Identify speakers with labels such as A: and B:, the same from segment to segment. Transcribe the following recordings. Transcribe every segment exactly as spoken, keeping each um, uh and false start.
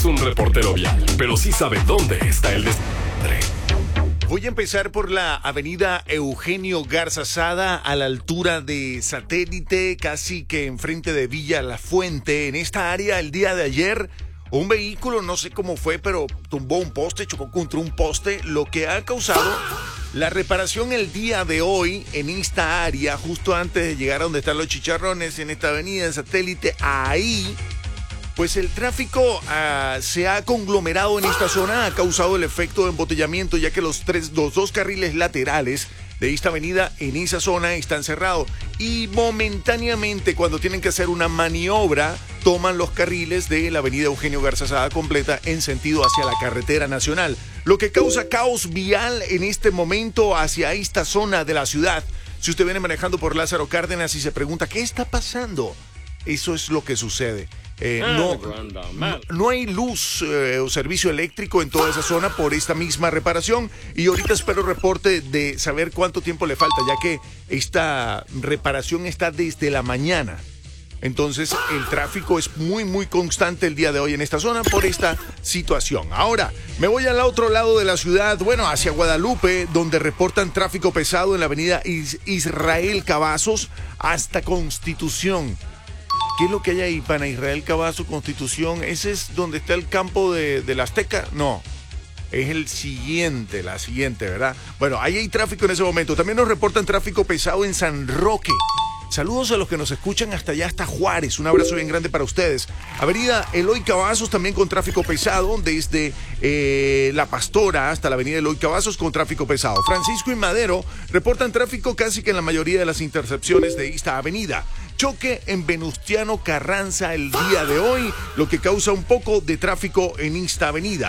A: es un reportero vial, pero sí sabe dónde está el desastre.
B: Voy a empezar por la avenida Eugenio Garza Sada, a la altura de Satélite, casi que enfrente de Villa La Fuente. En esta área, el día de ayer, un vehículo, no sé cómo fue, pero tumbó un poste, chocó contra un poste, lo que ha causado la reparación el día de hoy en esta área, justo antes de llegar a donde están los chicharrones, en esta avenida de Satélite. Ahí, pues el tráfico uh, se ha conglomerado en esta zona, ha causado el efecto de embotellamiento, ya que los, tres, los dos carriles laterales de esta avenida en esa zona están cerrados. Y momentáneamente, cuando tienen que hacer una maniobra, toman los carriles de la avenida Eugenio Garza Sada completa en sentido hacia la carretera nacional, lo que causa caos vial en este momento hacia esta zona de la ciudad. Si usted viene manejando por Lázaro Cárdenas y se pregunta ¿qué está pasando? Eso es lo que sucede. Eh, no, no, no hay luz eh, o servicio eléctrico en toda esa zona por esta misma reparación, y ahorita espero reporte de saber cuánto tiempo le falta, ya que esta reparación está desde la mañana. Entonces el tráfico es muy muy constante el día de hoy en esta zona por esta situación. Ahora me voy al otro lado de la ciudad, bueno, hacia Guadalupe, donde reportan tráfico pesado en la avenida Is- Israel Cavazos hasta Constitución. ¿Qué es lo que hay ahí, pana? Israel Cavazos, Constitución? ¿Ese es donde está el campo de, de la Azteca? No, es el siguiente, la siguiente, ¿verdad? Bueno, ahí hay tráfico en ese momento. También nos reportan tráfico pesado en San Roque. Saludos a los que nos escuchan hasta allá, hasta Juárez. Un abrazo bien grande para ustedes. Avenida Eloy Cavazos también con tráfico pesado, desde eh, La Pastora hasta la avenida Eloy Cavazos con tráfico pesado. Francisco y Madero reportan tráfico casi que en la mayoría de las intercepciones de esta avenida. Choque en Venustiano Carranza el día de hoy, lo que causa un poco de tráfico en esta avenida.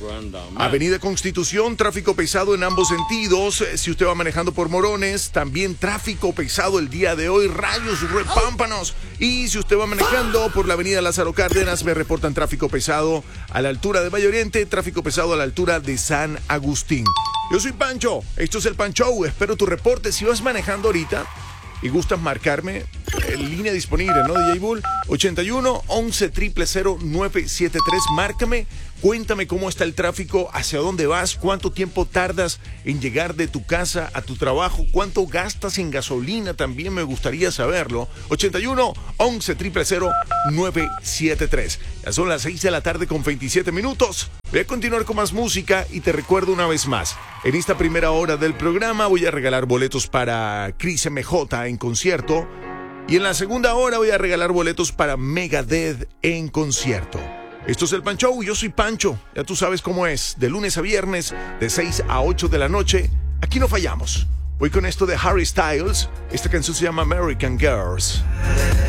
B: Avenida Constitución, tráfico pesado en ambos sentidos. Si usted va manejando por Morones, también tráfico pesado el día de hoy, rayos, repámpanos. Y si usted va manejando por la avenida Lázaro Cárdenas, me reportan tráfico pesado a la altura de Valle Oriente, tráfico pesado a la altura de San Agustín. Yo soy Pancho, esto es el Pancho, espero tu reporte. Si vas manejando ahorita y gustas marcarme, en línea disponible, ¿no, D J Bull? ochenta y uno, once, cero cero cero, nueve siete tres. Márcame, cuéntame cómo está el tráfico, hacia dónde vas, cuánto tiempo tardas en llegar de tu casa a tu trabajo, cuánto gastas en gasolina, también me gustaría saberlo. ochenta y uno, once, cero cero cero, nueve siete tres. Ya son las seis de la tarde con veintisiete minutos. Voy a continuar con más música y te recuerdo una vez más, en esta primera hora del programa voy a regalar boletos para Chris M J en concierto. Y en la segunda hora voy a regalar boletos para Megadeth en concierto. Esto es el Pancho, yo soy Pancho. Ya tú sabes cómo es. De lunes a viernes, de seis a ocho de la noche. Aquí no fallamos. Voy con esto de Harry Styles. Esta canción se llama American Girls.